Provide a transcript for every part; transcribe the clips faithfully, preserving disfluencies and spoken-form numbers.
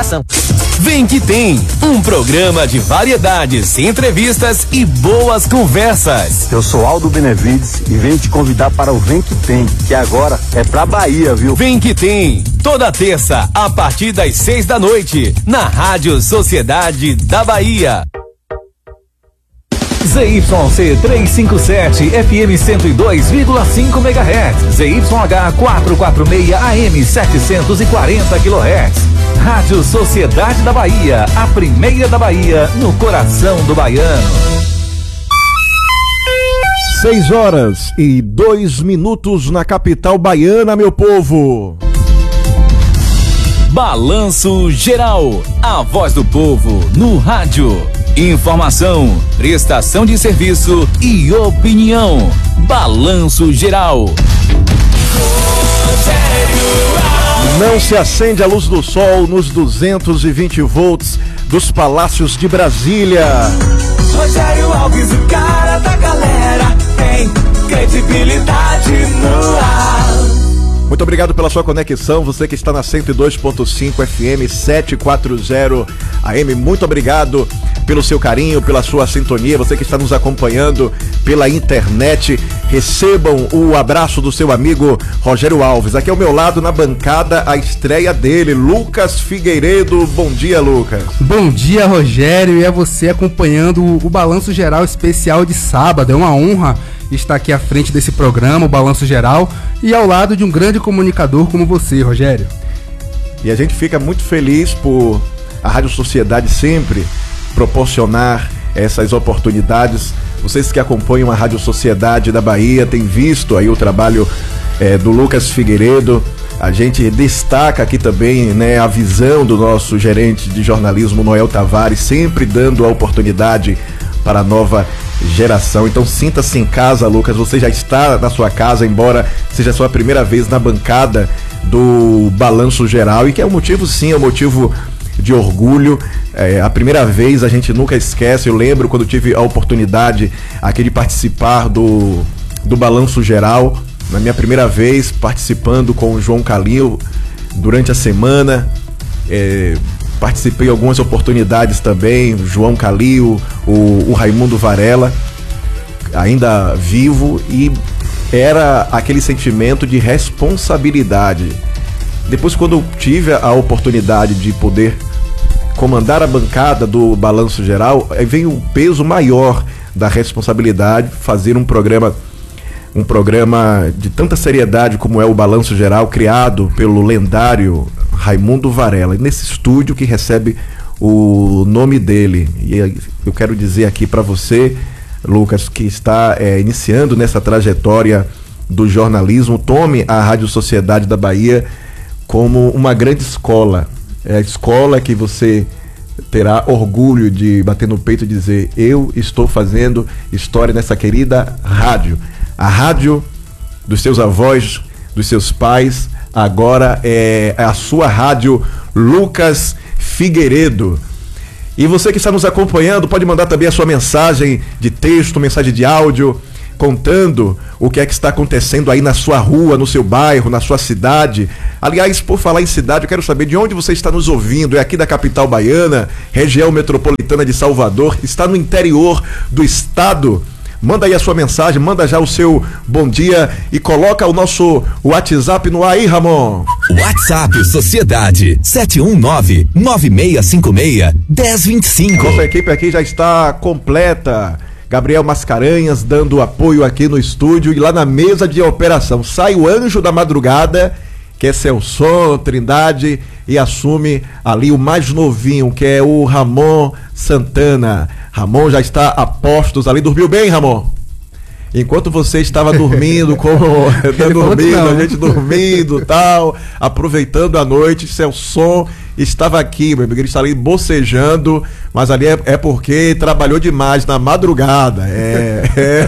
alimentação. Vem que tem um programa de variedades, entrevistas e boas conversas. Eu sou Aldo Benevides e venho te convidar para o Vem que tem, que agora é pra Bahia, viu? Vem que tem, toda terça a partir das seis da noite, na Rádio Sociedade da Bahia. Z Y C trezentos e cinquenta e sete, F M cento e dois vírgula cinco megahertz, Z Y H quatrocentos e quarenta e seis, A M setecentos e quarenta quilohertz. Rádio Sociedade da Bahia, a primeira da Bahia, no coração do baiano. Seis horas e dois minutos na capital baiana, meu povo. Balanço Geral, a voz do povo no rádio. Informação, prestação de serviço e opinião. Balanço Geral. Não se acende a luz do sol nos duzentos e vinte volts dos palácios de Brasília. Rogério Alves, o cara da galera, tem credibilidade no ar. Muito obrigado pela sua conexão, você que está na cento e dois ponto cinco F M setecentos e quarenta A M, muito obrigado pelo seu carinho, pela sua sintonia, você que está nos acompanhando pela internet, recebam o abraço do seu amigo Rogério Alves. Aqui ao meu lado na bancada a estreia dele, Lucas Figueiredo. Bom dia, Lucas. Bom dia, Rogério, e é você acompanhando o Balanço Geral especial de sábado. É uma honra estar aqui à frente desse programa, o Balanço Geral, e ao lado de um grande comunicador como você, Rogério. E a gente fica muito feliz por a Rádio Sociedade sempre proporcionar essas oportunidades. Vocês que acompanham a Rádio Sociedade da Bahia têm visto aí o trabalho é, do Lucas Figueiredo. A gente destaca aqui também, né, a visão do nosso gerente de jornalismo, Noel Tavares, sempre dando a oportunidade para a nova geração. Então sinta-se em casa, Lucas, você já está na sua casa, embora seja a sua primeira vez na bancada do Balanço Geral, e que é um motivo, sim, é um motivo de orgulho. É, a primeira vez a gente nunca esquece. Eu lembro quando tive a oportunidade aqui de participar do, do Balanço Geral, na minha primeira vez participando com o João Calil durante a semana. É, participei de algumas oportunidades também, o João Calil, o, o Raimundo Varela, ainda vivo, e era aquele sentimento de responsabilidade. Depois, quando eu tive a oportunidade de poder comandar a bancada do Balanço Geral, aí vem o peso maior da responsabilidade, fazer um programa um programa de tanta seriedade como é o Balanço Geral, criado pelo lendário Raimundo Varela, nesse estúdio que recebe o nome dele. E eu quero dizer aqui para você, Lucas, que está é, iniciando nessa trajetória do jornalismo, tome a Rádio Sociedade da Bahia como uma grande escola. É a escola que você terá orgulho de bater no peito e dizer: eu estou fazendo história nessa querida rádio. A rádio dos seus avós, dos seus pais, agora é a sua rádio, Lucas Figueiredo. E você que está nos acompanhando pode mandar também a sua mensagem de texto, mensagem de áudio, contando o que é que está acontecendo aí na sua rua, no seu bairro, na sua cidade. Aliás, por falar em cidade, eu quero saber de onde você está nos ouvindo. É aqui da capital baiana, região metropolitana de Salvador, está no interior do estado? Manda aí a sua mensagem, manda já o seu bom dia e coloca o nosso WhatsApp no ar aí, Ramon. WhatsApp Sociedade sete um nove, nove seis cinco seis, um zero dois cinco. Nossa equipe aqui já está completa. Gabriel Mascarenhas dando apoio aqui no estúdio, e lá na mesa de operação sai o anjo da madrugada, que é Celson Trindade, e assume ali o mais novinho, que é o Ramon Santana. Ramon já está a postos ali. Dormiu bem, Ramon? Enquanto você estava dormindo, como dormindo, a gente dormindo, tal, aproveitando a noite, Celson estava aqui, meu amigo, ele está ali bocejando, mas ali é, é porque trabalhou demais na madrugada. É, é.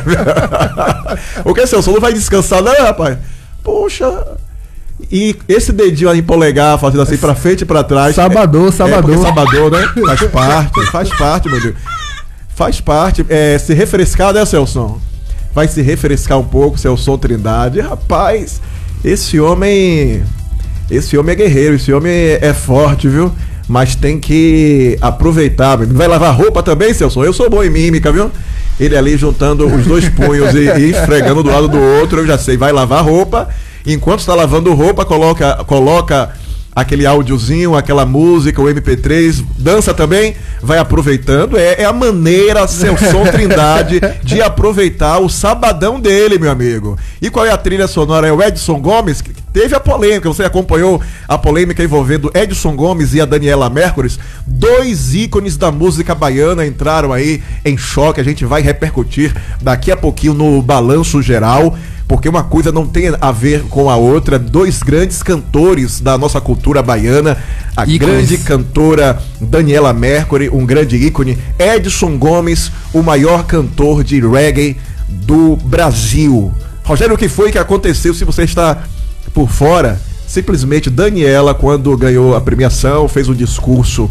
O que, Celson? Não vai descansar não, rapaz? Poxa. E esse dedinho aí em polegar, fazendo assim pra frente e pra trás. Sabador, é, sabador. É sabador, né? Faz parte, faz parte, meu Deus. Faz parte. É, se refrescar, né, Celson? Vai se refrescar um pouco, Celson Trindade. Rapaz, esse homem. Esse homem é guerreiro, esse homem é forte, viu? mas tem que aproveitar. Vai lavar roupa também, Celso? Eu sou bom em mímica, viu? Ele ali juntando os dois punhos e, e esfregando do lado do outro, eu já sei, vai lavar roupa. Enquanto está lavando roupa, coloca, coloca aquele áudiozinho, aquela música, o M P três, dança também, vai aproveitando. É, é a maneira, Celson Trindade, de aproveitar o sabadão dele, meu amigo. E qual é a trilha sonora? É o Edson Gomes, que teve a polêmica, você acompanhou a polêmica envolvendo Edson Gomes e a Daniela Mercury. Dois ícones da música baiana entraram aí em choque, a gente vai repercutir daqui a pouquinho no Balanço Geral, porque uma coisa não tem a ver com a outra. Dois grandes cantores da nossa cultura baiana, a ícones. Grande cantora Daniela Mercury, um grande ícone, Edson Gomes, o maior cantor de reggae do Brasil. Rogério, o que foi que aconteceu? Se você está por fora, simplesmente Daniela, quando ganhou a premiação, fez um discurso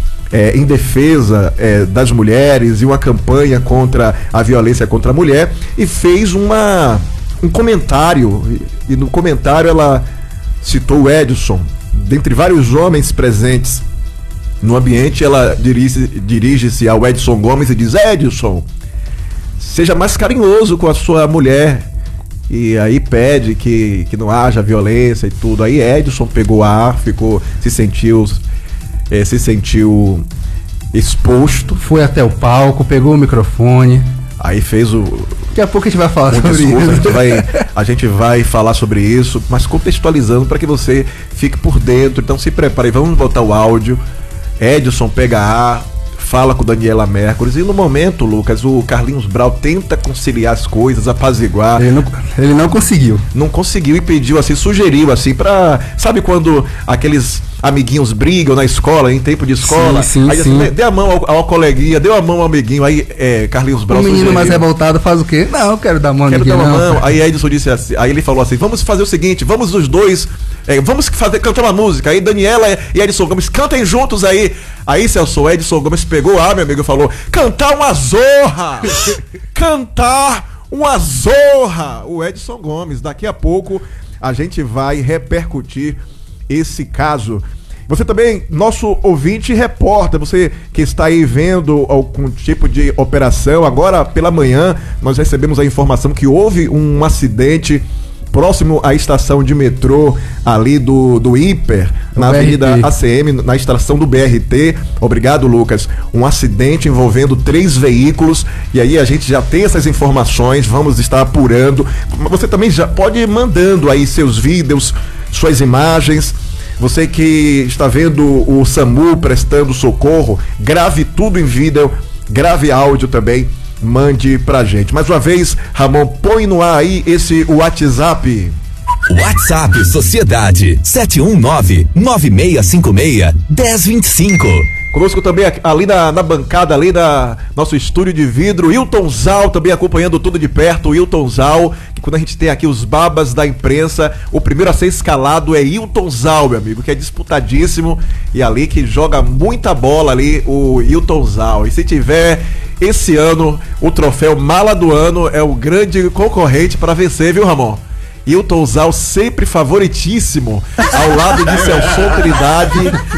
É, em defesa é, das mulheres e uma campanha contra a violência contra a mulher, e fez uma, um comentário, e, e no comentário ela citou o Edson. Dentre vários homens presentes no ambiente, ela dirige, dirige-se ao Edson Gomes e diz: Edson, seja mais carinhoso com a sua mulher. E aí pede que, que não haja violência e tudo. Aí Edson pegou ar, ficou, se sentiu É, se sentiu exposto. Foi até o palco, pegou o microfone. Aí fez o... Daqui a pouco a gente vai falar sobre discurso, isso. A gente vai, a gente vai falar sobre isso, mas contextualizando para que você fique por dentro. Então se prepare, vamos botar o áudio. Edson pega ar, fala com Daniela Mercury. E no momento, Lucas, o Carlinhos Brau tenta conciliar as coisas, apaziguar. Ele não, ele não conseguiu. Não conseguiu e pediu assim, sugeriu assim pra... Sabe quando aqueles amiguinhos brigam na escola, em tempo de escola? Sim, sim, aí assim, dê a mão ao, ao coleguinha, deu a mão ao amiguinho. Aí é, Carlinhos Brau. O menino sugeriu. Mais revoltado faz o quê? Não, eu quero dar a mão. Quero dar uma mão. Aí Edson disse assim, aí ele falou assim, vamos fazer o seguinte, vamos os dois, é, vamos fazer, cantar uma música. Aí Daniela e Edson Gomes, cantem juntos aí. Aí, Celso, Edson Gomes pegou a meu amigo e falou, cantar uma zorra! Cantar uma zorra! O Edson Gomes, daqui a pouco a gente vai repercutir esse caso. Você também, nosso ouvinte repórter, você que está aí vendo algum tipo de operação, agora pela manhã nós recebemos a informação que houve um acidente próximo à estação de metrô ali do, do Hiper, na Avenida A C M, na estação do B R T. Obrigado, Lucas. Um acidente envolvendo três veículos, e aí a gente já tem essas informações, vamos estar apurando. Você também já pode ir mandando aí seus vídeos, suas imagens. Você que está vendo o SAMU prestando socorro, grave tudo em vídeo, grave áudio também, mande pra gente. Mais uma vez, Ramon, põe no ar aí esse WhatsApp. WhatsApp Sociedade sete um nove, nove seis cinco seis, um zero dois cinco. Conosco também ali na, na bancada, ali da nosso estúdio de vidro, Wilton Zal, também acompanhando tudo de perto. O Wilton Zal, que quando a gente tem aqui os babas da imprensa, o primeiro a ser escalado é Wilton Zal, meu amigo, que é disputadíssimo, e ali que joga muita bola ali, o Wilton Zal. E se tiver esse ano o troféu Mala do Ano, é o grande concorrente para vencer, viu, Ramon? Hilton Zal sempre favoritíssimo ao lado de Celso Trindade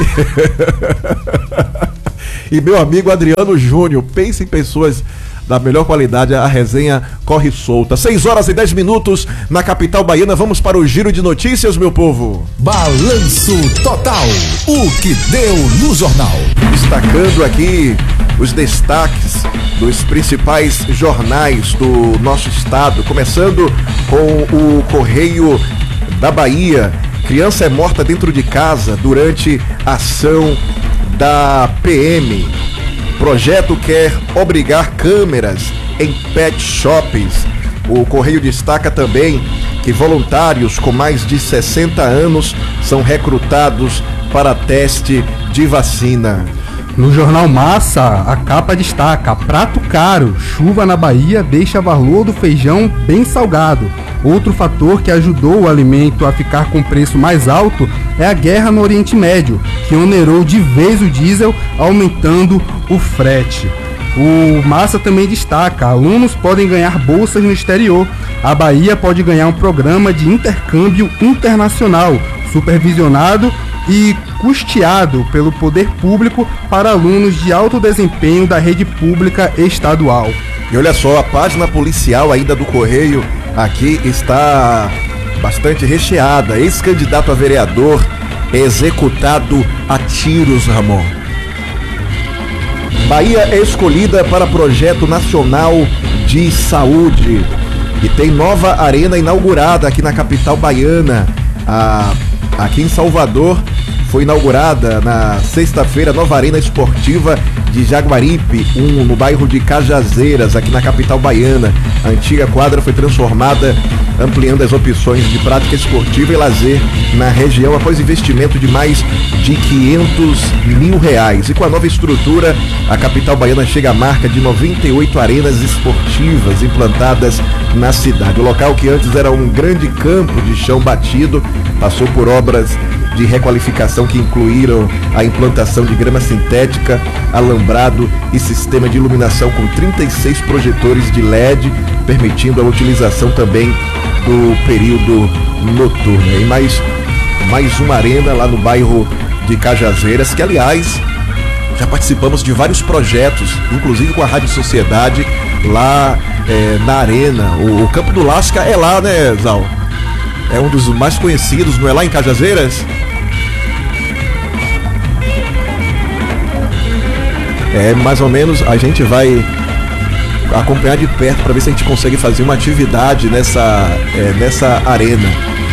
e meu amigo Adriano Júnior. Pense em pessoas da melhor qualidade, a resenha corre solta. seis horas e dez minutos na capital baiana. Vamos para o giro de notícias, meu povo. Balanço Total, o que deu no jornal. Destacando aqui os destaques dos principais jornais do nosso estado, começando com o Correio da Bahia. Criança é morta dentro de casa durante ação da P M. Projeto quer obrigar câmeras em pet shops. O Correio destaca também que voluntários com mais de sessenta anos são recrutados para teste de vacina. No Jornal Massa, a capa destaca: prato caro, chuva na Bahia deixa valor do feijão bem salgado. Outro fator que ajudou o alimento a ficar com preço mais alto é a guerra no Oriente Médio, que onerou de vez o diesel, aumentando o frete. O Massa também destaca: alunos podem ganhar bolsas no exterior. A Bahia pode ganhar um programa de intercâmbio internacional, supervisionado e custeado pelo poder público para alunos de alto desempenho da rede pública estadual. E olha só, a página policial ainda do Correio aqui está bastante recheada. Ex-candidato a vereador é executado a tiros, Ramon. Bahia é escolhida para projeto nacional de saúde e tem nova arena inaugurada aqui na capital baiana. A, aqui em Salvador foi inaugurada na sexta-feira a nova arena esportiva de Jaguaripe, um no bairro de Cajazeiras, aqui na capital baiana. A antiga quadra foi transformada, ampliando as opções de prática esportiva e lazer na região após investimento de mais de quinhentos mil reais. E com a nova estrutura, a capital baiana chega à marca de noventa e oito arenas esportivas implantadas na cidade. O local, que antes era um grande campo de chão batido, passou por obras de requalificação que incluíram a implantação de grama sintética, alambrado e sistema de iluminação com trinta e seis projetores de L E D, permitindo a utilização também do período noturno. E mais, mais uma arena lá no bairro de Cajazeiras, que aliás já participamos de vários projetos, inclusive com a Rádio Sociedade lá é, na arena. O, o Campo do Lasca é lá, né, Zal? É um dos mais conhecidos, não é lá em Cajazeiras? É, mais ou menos, a gente vai acompanhar de perto para ver se a gente consegue fazer uma atividade nessa, é, nessa arena.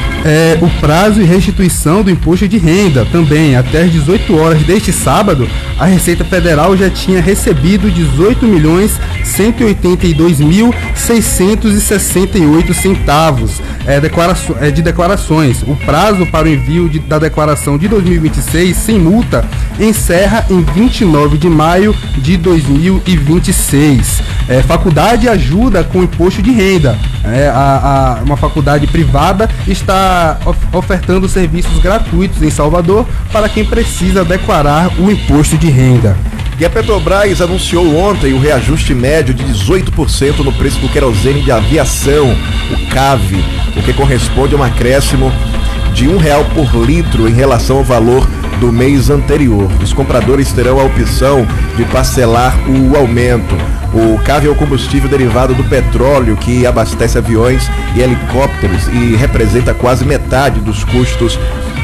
É, o prazo e restituição do imposto de renda também. Até às dezoito horas deste sábado, a Receita Federal já tinha recebido dezoito milhões cento e oitenta e dois mil seiscentos e sessenta e oito centavos é, declaraço, é, de declarações. O prazo para o envio de, da declaração de dois mil e vinte e seis sem multa encerra em vinte e nove de maio de dois mil e vinte e seis. É, faculdade ajuda com imposto de renda. É, a, a, uma faculdade privada está of, ofertando serviços gratuitos em Salvador para quem precisa declarar o imposto de renda. E a Petrobras anunciou ontem o reajuste médio de dezoito por cento no preço do querosene de aviação, o C A V, o que corresponde a um acréscimo de um real por litro em relação ao valor do mês anterior. Os compradores terão a opção de parcelar o aumento. O C A V é o combustível derivado do petróleo que abastece aviões e helicópteros e representa quase metade dos custos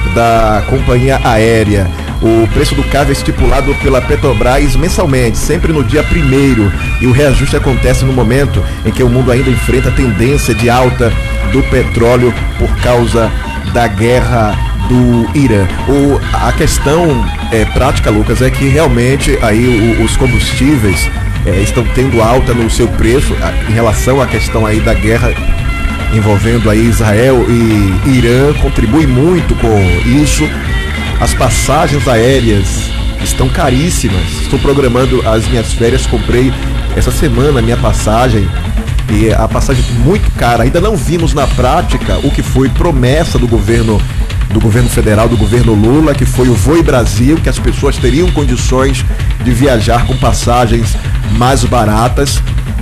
da companhia aérea. O preço do C A V é estipulado pela Petrobras mensalmente, sempre no dia primeiro, e o reajuste acontece no momento em que o mundo ainda enfrenta a tendência de alta do petróleo por causa da guerra do Irã. O, a questão é, prática, Lucas, é que realmente aí o, os combustíveis é, estão tendo alta no seu preço a, em relação à questão aí da guerra envolvendo aí Israel e Irã, contribui muito com isso. As passagens aéreas estão caríssimas. Estou programando as minhas férias, comprei essa semana a minha passagem e a passagem muito cara. Ainda não vimos na prática o que foi promessa do governo do governo federal, do governo Lula, que foi o Voe Brasil, que as pessoas teriam condições de viajar com passagens mais baratas,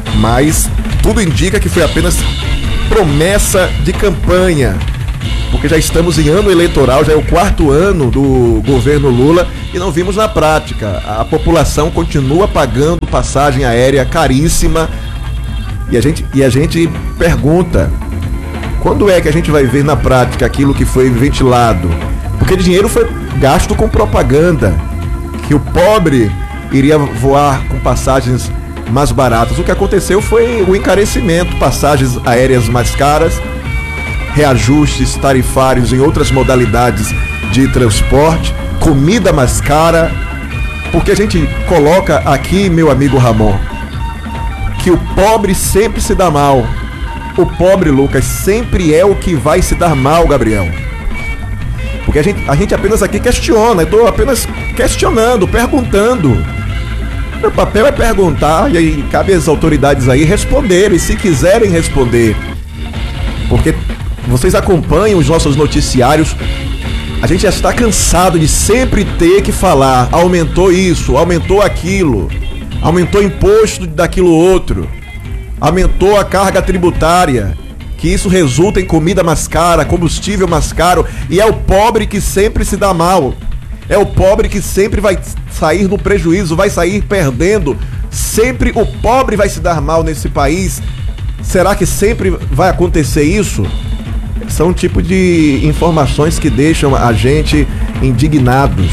mas tudo indica que foi apenas promessa de campanha, porque já estamos em ano eleitoral, já é o quarto ano do governo Lula e não vimos na prática. A população continua pagando passagem aérea caríssima e a gente, e a gente pergunta: quando é que a gente vai ver na prática aquilo que foi ventilado? Porque dinheiro foi gasto com propaganda, que o pobre iria voar com passagens mais baratas. O que aconteceu foi o encarecimento, passagens aéreas mais caras, reajustes tarifários em outras modalidades de transporte, comida mais cara, porque a gente coloca aqui, meu amigo Ramon, que o pobre sempre se dá mal. O pobre, Lucas, sempre é o que vai se dar mal, Gabriel. Porque a gente, a gente apenas aqui questiona, eu estou apenas questionando, perguntando. Meu papel é perguntar e aí cabe às autoridades aí responderem, se quiserem responder. Porque vocês acompanham os nossos noticiários, a gente já está cansado de sempre ter que falar: aumentou isso, aumentou aquilo, aumentou o imposto daquilo outro, aumentou a carga tributária. que isso resulta em comida mais cara, combustível mais caro, e é o pobre que sempre se dá mal. É o pobre que sempre vai sair no prejuízo, vai sair perdendo. Sempre o pobre vai se dar mal nesse país. Será que sempre vai acontecer isso? São um tipo de informações que deixam a gente indignados.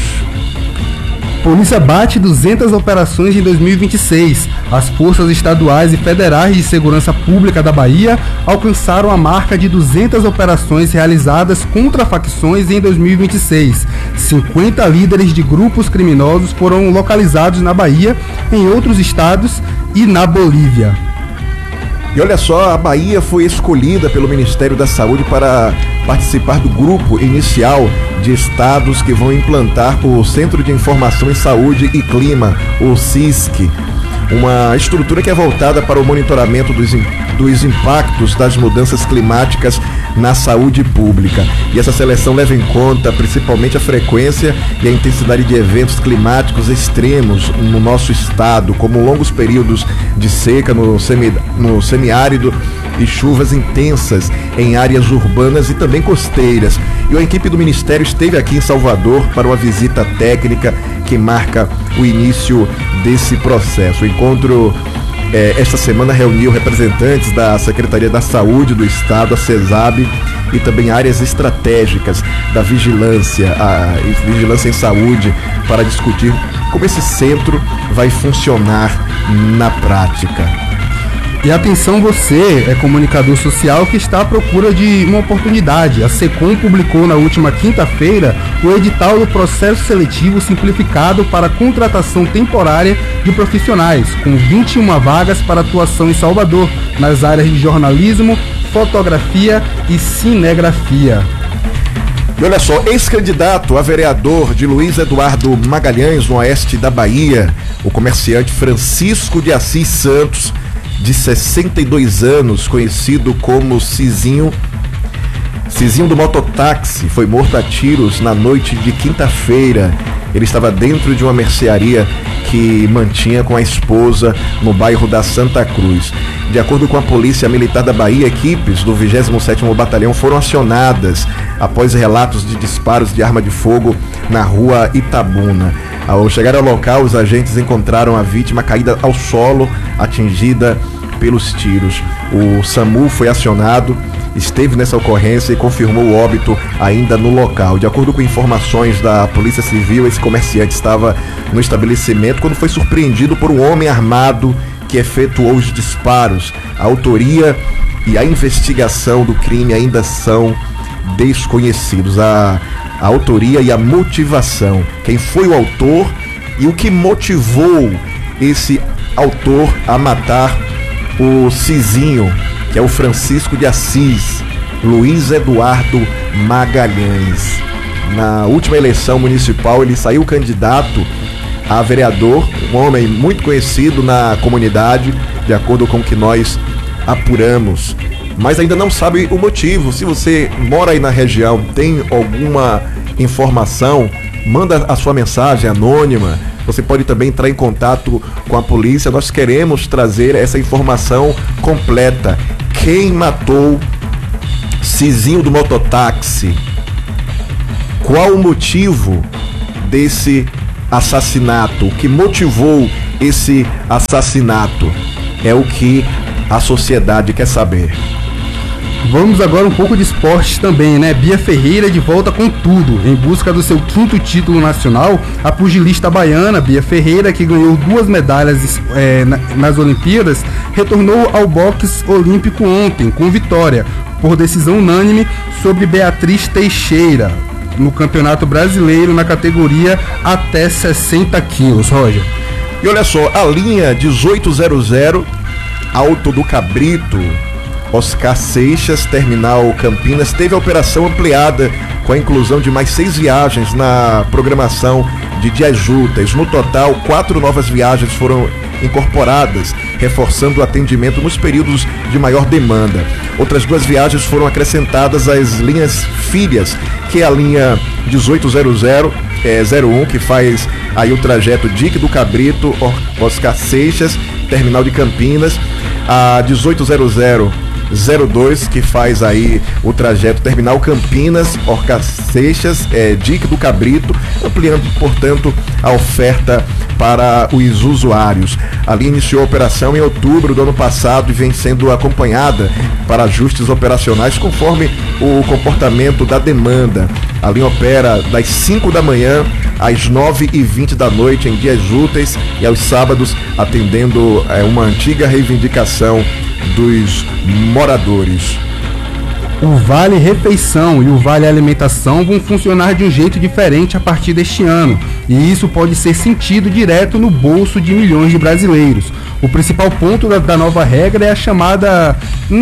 Polícia bate duzentas operações em dois mil e vinte e seis. As forças estaduais e federais de segurança pública da Bahia alcançaram a marca de duzentas operações realizadas contra facções em dois mil e vinte e seis. cinquenta líderes de grupos criminosos foram localizados na Bahia, em outros estados e na Bolívia. E olha só, a Bahia foi escolhida pelo Ministério da Saúde para participar do grupo inicial de estados que vão implantar o Centro de Informação em Saúde e Clima, o CISC, uma estrutura que é voltada para o monitoramento dos, dos impactos das mudanças climáticas na saúde pública. E essa seleção leva em conta principalmente a frequência e a intensidade de eventos climáticos extremos no nosso estado, como longos períodos de seca no, semi, no semiárido e chuvas intensas em áreas urbanas e também costeiras. E a equipe do Ministério esteve aqui em Salvador para uma visita técnica que marca o início desse processo. O encontro eh, esta semana reuniu representantes da Secretaria da Saúde do Estado, a CESAB, e também áreas estratégicas da vigilância, a vigilância em saúde, para discutir como esse centro vai funcionar na prática. E atenção, você é comunicador social que está à procura de uma oportunidade. A SECOM publicou na última quinta-feira o edital do processo seletivo simplificado para contratação temporária de profissionais, com vinte e uma vagas para atuação em Salvador, nas áreas de jornalismo, fotografia e cinegrafia. E olha só, ex-candidato a vereador de Luiz Eduardo Magalhães, no oeste da Bahia, o comerciante Francisco de Assis Santos, de sessenta e dois anos, conhecido como Cizinho, Cizinho do mototáxi, foi morto a tiros na noite de quinta-feira. Ele estava dentro de uma mercearia que mantinha com a esposa no bairro da Santa Cruz. De acordo com a Polícia Militar da Bahia, equipes do vigésimo sétimo Batalhão foram acionadas após relatos de disparos de arma de fogo na rua Itabuna. Ao chegar ao local, os agentes encontraram a vítima caída ao solo, atingida pelos tiros. O SAMU foi acionado, esteve nessa ocorrência e confirmou o óbito ainda no local. De acordo com informações da Polícia Civil, esse comerciante estava no estabelecimento quando foi surpreendido por um homem armado que efetuou os disparos. A autoria e a investigação do crime ainda são desconhecidos. A, a autoria e a motivação, quem foi o autor e o que motivou esse autor a matar o Cizinho, que é o Francisco de Assis Luiz Eduardo Magalhães. Na última eleição municipal, ele saiu candidato a vereador, um homem muito conhecido na comunidade, de acordo com o que nós apuramos, mas ainda não sabe o motivo. Se você mora aí na região, tem alguma informação, manda a sua mensagem anônima. Você pode também entrar em contato com a polícia. Nós queremos trazer essa informação completa. Quem matou Cizinho do mototáxi? Qual o motivo desse assassinato? O que motivou esse assassinato? É o que a sociedade quer saber. Vamos agora um pouco de esportes também, né? Bia Ferreira de volta com tudo. Em busca do seu quinto título nacional, a pugilista baiana Bia Ferreira, que ganhou duas medalhas é, nas Olimpíadas, retornou ao boxe olímpico ontem, com vitória, por decisão unânime, sobre Beatriz Teixeira, no Campeonato Brasileiro, na categoria até sessenta quilos, Roger. E olha só, a linha dezoito zero zero, Alto do Cabrito, Oscar Seixas, Terminal Campinas, teve a operação ampliada com a inclusão de mais seis viagens na programação de dias úteis. No total, quatro novas viagens foram incorporadas, reforçando o atendimento nos períodos de maior demanda. Outras duas viagens foram acrescentadas às linhas filhas, que é a linha dezoito zero zero, é, zero um, que faz aí o trajeto Dique do Cabrito, Oscar Seixas, Terminal de Campinas, a dezoito zero zero zero dois, que faz aí o trajeto Terminal Campinas, Orcas-Seixas, é, Dique do Cabrito, ampliando, portanto, a oferta para os usuários. A linha iniciou a operação em outubro do ano passado e vem sendo acompanhada para ajustes operacionais conforme o comportamento da demanda. A linha opera das cinco da manhã às nove e vinte da noite em dias úteis e aos sábados, atendendo é, uma antiga reivindicação dos moradores. O Vale Refeição e o Vale Alimentação vão funcionar de um jeito diferente a partir deste ano, e isso pode ser sentido direto no bolso de milhões de brasileiros. O principal ponto da, da nova regra é a chamada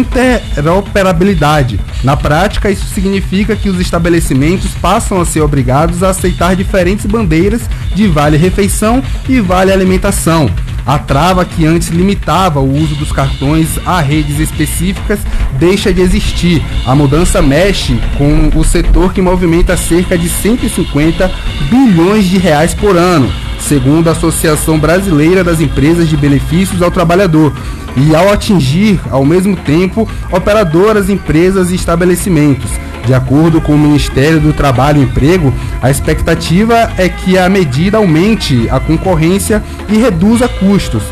interoperabilidade. Na prática, isso significa que os estabelecimentos passam a ser obrigados a aceitar diferentes bandeiras de Vale Refeição e Vale Alimentação. A trava que antes limitava o uso dos cartões a redes específicas deixa de existir. A mudança mexe com o setor que movimenta cerca de cento e cinquenta bilhões de reais por ano, segundo a Associação Brasileira das Empresas de Benefícios ao Trabalhador, e ao atingir, ao mesmo tempo, operadoras, empresas e estabelecimentos. De acordo com o Ministério do Trabalho e Emprego, a expectativa é que a medida aumente a concorrência e reduza custos.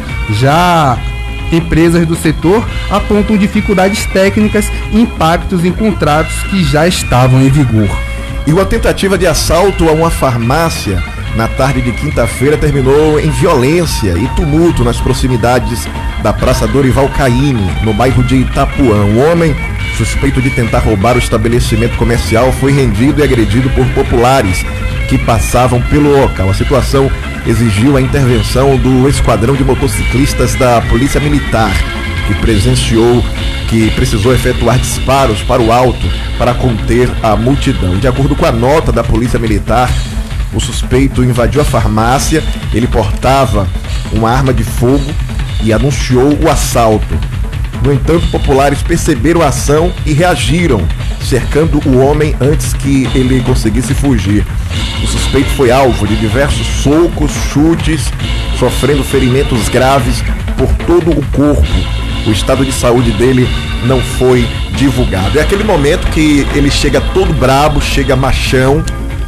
Já empresas do setor apontam dificuldades técnicas e impactos em contratos que já estavam em vigor. E uma tentativa de assalto a uma farmácia na tarde de quinta-feira terminou em violência e tumulto nas proximidades da Praça Dorival Caymmi, no bairro de Itapuã. Um homem suspeito de tentar roubar o estabelecimento comercial foi rendido e agredido por populares que passavam pelo local. A situação exigiu a intervenção do esquadrão de motociclistas da Polícia Militar, que presenciou, que precisou efetuar disparos para o alto para conter a multidão. De acordo com a nota da Polícia Militar, o suspeito invadiu a farmácia, ele portava uma arma de fogo e anunciou o assalto. No entanto, populares perceberam a ação e reagiram, cercando o homem antes que ele conseguisse fugir. O suspeito foi alvo de diversos socos, chutes, sofrendo ferimentos graves por todo o corpo. O estado de saúde dele não foi divulgado. É aquele momento que ele chega todo brabo, chega machão,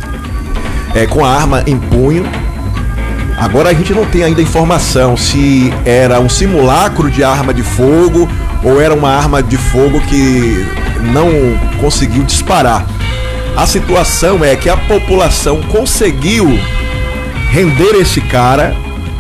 é, com a arma em punho. Agora a gente não tem ainda informação se era um simulacro de arma de fogo ou era uma arma de fogo que não conseguiu disparar. A situação é que a população conseguiu render esse cara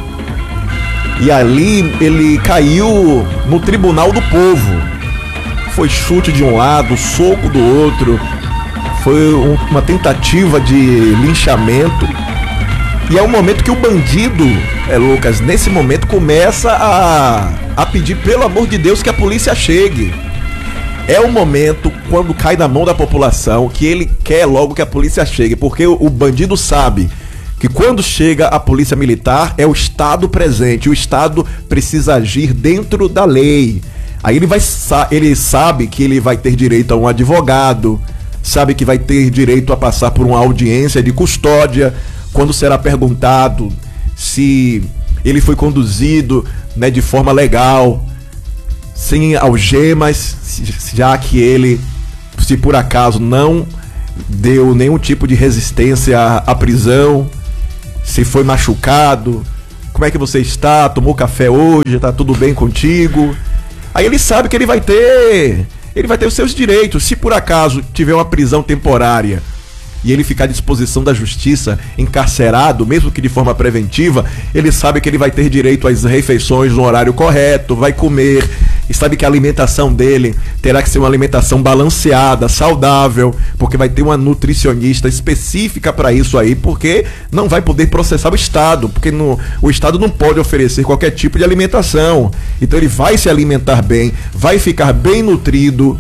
e ali ele caiu no Tribunal do Povo. Foi chute de um lado, soco do outro, foi um, uma tentativa de linchamento. E é o momento que o bandido, é, Lucas, nesse momento começa a, a pedir, pelo amor de Deus, que a polícia chegue. É o momento, quando cai na mão da população, que ele quer logo que a polícia chegue, porque o, o bandido sabe que quando chega a polícia militar é o Estado presente, o Estado precisa agir dentro da lei. Aí ele, vai, ele sabe que ele vai ter direito a um advogado, sabe que vai ter direito a passar por uma audiência de custódia, quando será perguntado se ele foi conduzido, né, de forma legal, sem algemas, já que ele, se por acaso não deu nenhum tipo de resistência à, à prisão, se foi machucado, como é que você está, tomou café hoje, tá tudo bem contigo? Aí ele sabe que ele vai ter, ele vai ter os seus direitos. Se por acaso tiver uma prisão temporária e ele ficar à disposição da justiça, encarcerado, mesmo que de forma preventiva, ele sabe que ele vai ter direito às refeições no horário correto, vai comer, e sabe que a alimentação dele terá que ser uma alimentação balanceada, saudável, porque vai ter uma nutricionista específica para isso aí, porque não vai poder processar o Estado, porque no, o Estado não pode oferecer qualquer tipo de alimentação. Então ele vai se alimentar bem, vai ficar bem nutrido,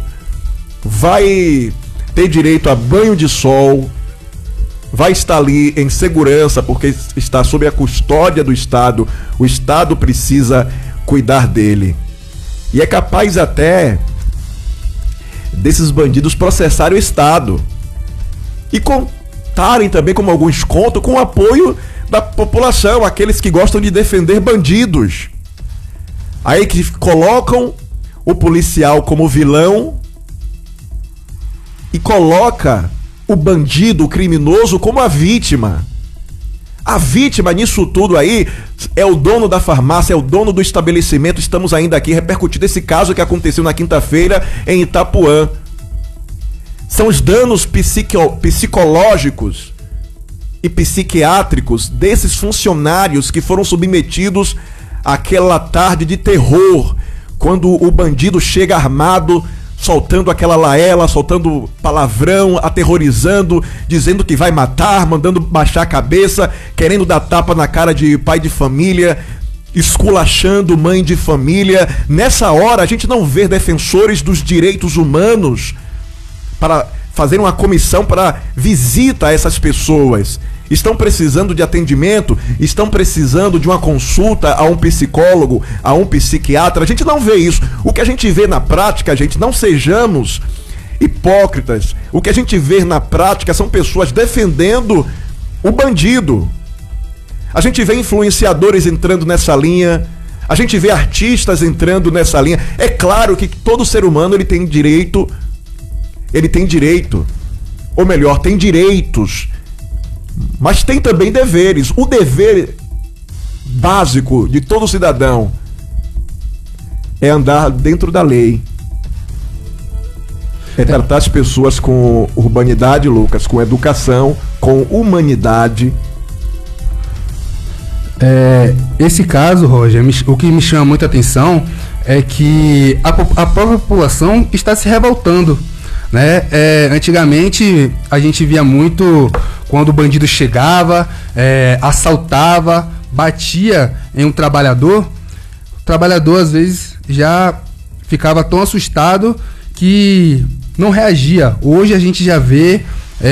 vai ter direito a banho de sol, vai estar ali em segurança, porque está sob a custódia do Estado. O Estado precisa cuidar dele. E é capaz até desses bandidos processarem o Estado e contarem também, como alguns contam, com o apoio da população, aqueles que gostam de defender bandidos. Aí que colocam o policial como vilão e coloca o bandido, o criminoso, como a vítima. A vítima nisso tudo aí é o dono da farmácia, é o dono do estabelecimento. Estamos ainda aqui repercutindo esse caso que aconteceu na quinta-feira em Itapuã. São os danos psico- psicológicos e psiquiátricos desses funcionários que foram submetidos àquela tarde de terror, quando o bandido chega armado, soltando aquela laela, soltando palavrão, aterrorizando, dizendo que vai matar, mandando baixar a cabeça, querendo dar tapa na cara de pai de família, esculachando mãe de família. Nessa hora a gente não vê defensores dos direitos humanos para fazer uma comissão para visita a essas pessoas. Estão precisando de atendimento, estão precisando de uma consulta a um psicólogo, a um psiquiatra. A gente não vê isso. O que a gente vê na prática, gente, não sejamos hipócritas. O que a gente vê na prática são pessoas defendendo o bandido. A gente vê influenciadores entrando nessa linha, a gente vê artistas entrando nessa linha. É claro que todo ser humano ele tem direito, ele tem direito, ou melhor, tem direitos, mas tem também deveres. O dever básico de todo cidadão é andar dentro da lei. É tratar as pessoas com urbanidade, Lucas, com educação, com humanidade. É, esse caso, Roger, o que me chama muita atenção é que a, a própria população está se revoltando, né? É, antigamente a gente via muito quando o bandido chegava, é, assaltava, batia em um trabalhador. O trabalhador às vezes já ficava tão assustado que não reagia. Hoje a gente já vê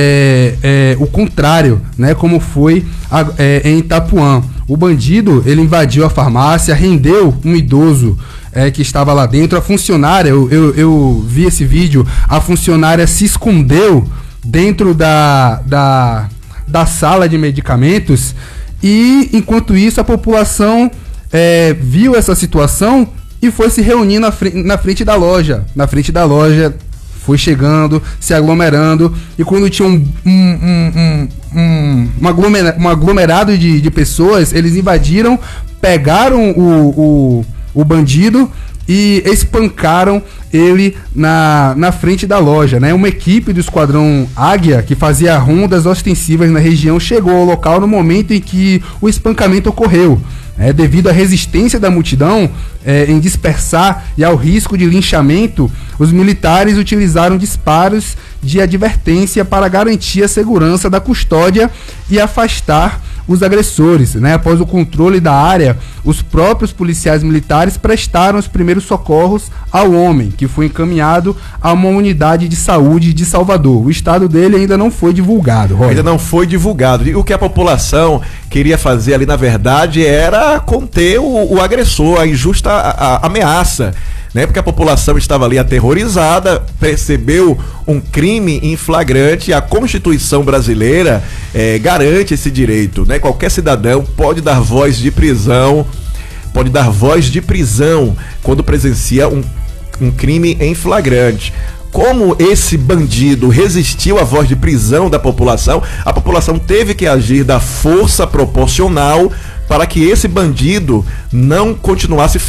é, é, o contrário, né? Como foi a, é, em Itapuã. O bandido, ele invadiu a farmácia, rendeu um idoso é, que estava lá dentro. A funcionária, eu, eu, eu vi esse vídeo, a funcionária se escondeu dentro da, da, da sala de medicamentos e, enquanto isso, a população é, viu essa situação e foi se reunir na, fre- na frente da loja. Na frente da loja, foi chegando, se aglomerando, e quando tinha um, um, um, um, um, um, aglomera, um aglomerado de, de pessoas, eles invadiram, pegaram o, o, o bandido e espancaram ele na, na frente da loja, né? Uma equipe do Esquadrão Águia, que fazia rondas ostensivas na região, chegou ao local no momento em que o espancamento ocorreu. É, devido à resistência da multidão é, em dispersar e ao risco de linchamento, os militares utilizaram disparos de advertência para garantir a segurança da custódia e afastar os agressores, né? Após o controle da área, os próprios policiais militares prestaram os primeiros socorros ao homem, que foi encaminhado a uma unidade de saúde de Salvador. O estado dele ainda não foi divulgado, Roger. Ainda não foi divulgado. E o que a população queria fazer ali, na verdade, era conter o, o agressor, a injusta a, a, ameaça, né? Porque a população estava ali aterrorizada, percebeu um crime em flagrante. A Constituição brasileira é, garante esse direito, né? Qualquer cidadão pode dar voz de prisão, pode dar voz de prisão quando presencia um, um crime em flagrante. Como esse bandido resistiu à voz de prisão da população, a população teve que agir da força proporcional para que esse bandido não continuasse